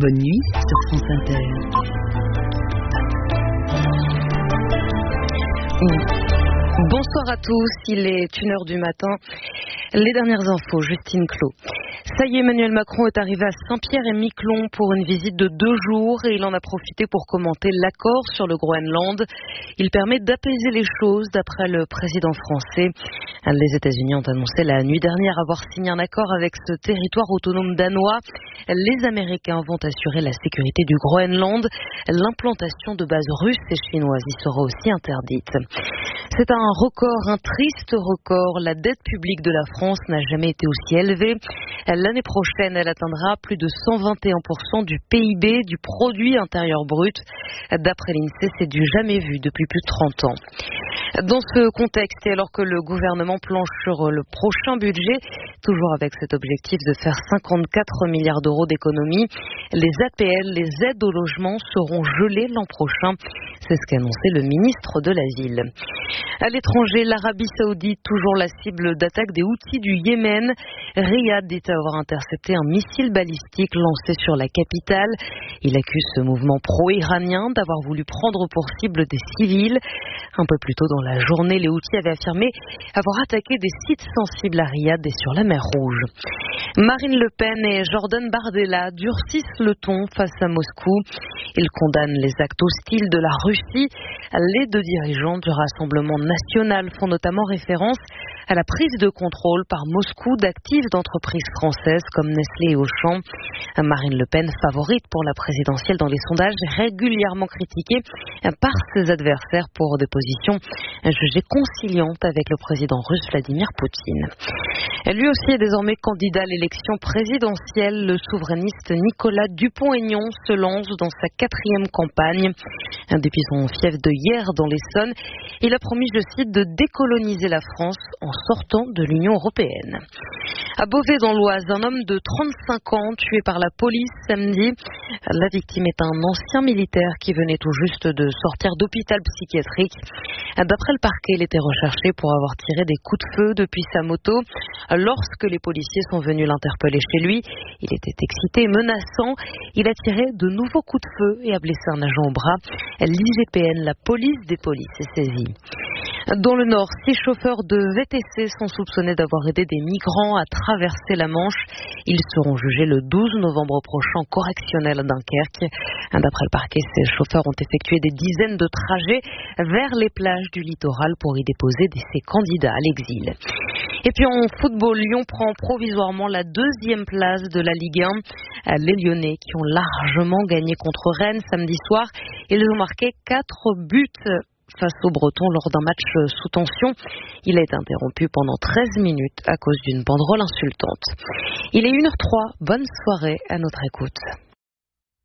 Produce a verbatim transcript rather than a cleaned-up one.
Bonne nuit sur France Inter. Bonsoir à tous, il est une heure du matin. Les dernières infos, Justine Clos. Ça y est, Emmanuel Macron est arrivé à Saint-Pierre-et-Miquelon pour une visite de deux jours et il en a profité pour commenter l'accord sur le Groenland. Il permet d'apaiser les choses d'après le président français. Les États-Unis ont annoncé la nuit dernière avoir signé un accord avec ce territoire autonome danois. Les Américains vont assurer la sécurité du Groenland. L'implantation de bases russes et chinoises y sera aussi interdite. C'est un record, un triste record. La dette publique de la France n'a jamais été aussi élevée. L'année prochaine, elle atteindra plus de cent vingt et un pour cent du P I B, du produit intérieur brut. D'après l'INSEE, c'est du jamais vu depuis plus de trente ans. Dans ce contexte, et alors que le gouvernement planche sur le prochain budget, toujours avec cet objectif de faire cinquante-quatre milliards d'euros d'économies, les A P L, les aides au logement, seront gelées l'an prochain. C'est ce qu'a annoncé le ministre de l'Asile. À l'étranger, l'Arabie Saoudite, toujours la cible d'attaque des Houthis du Yémen. Riyad dit avoir intercepté un missile balistique lancé sur la capitale. Il accuse ce mouvement pro-iranien d'avoir voulu prendre pour cible des civils. Un peu plus tôt dans la journée, les Houthis avaient affirmé avoir attaqué des sites sensibles à Riyad et sur la mer Rouge. Marine Le Pen et Jordan Bardella durcissent le ton face à Moscou. Ils condamnent les actes hostiles de la Russie. Les deux dirigeants du Rassemblement national font notamment référence à la prise de contrôle par Moscou d'actives d'entreprises françaises comme Nestlé et Auchan. Marine Le Pen, favorite pour la présidentielle dans les sondages, régulièrement critiquée par ses adversaires pour des positions jugées conciliantes avec le président russe Vladimir Poutine. Lui aussi est désormais candidat à l'élection présidentielle. Le souverainiste Nicolas Dupont-Aignan se lance dans sa quatrième campagne. Depuis son fief de hier dans l'Essonne, il a promis, je cite, de décoloniser la France en sortant de l'Union européenne. À Beauvais dans l'Oise, un homme de trente-cinq ans tué par la police samedi. La victime est un ancien militaire qui venait tout juste de sortir d'hôpital psychiatrique. D'après le parquet, il était recherché pour avoir tiré des coups de feu depuis sa moto. Lorsque les policiers sont venus l'interpeller chez lui, il était excité et menaçant. Il a tiré de nouveaux coups de feu et a blessé un agent au bras. L'I G P N, la police des polices, est saisie. Dans le Nord, six chauffeurs de V T C sont soupçonnés d'avoir aidé des migrants à traverser la Manche. Ils seront jugés le douze novembre prochain en correctionnel à Dunkerque. D'après le parquet, ces chauffeurs ont effectué des dizaines de trajets vers les plages du littoral pour y déposer ses candidats à l'exil. Et puis en football, Lyon prend provisoirement la deuxième place de la Ligue un. Les Lyonnais qui ont largement gagné contre Rennes samedi soir, ils ont marqué quatre buts face aux Bretons lors d'un match sous tension. Il a été interrompu pendant treize minutes à cause d'une banderole insultante. Il est une heure trois, bonne soirée à notre écoute.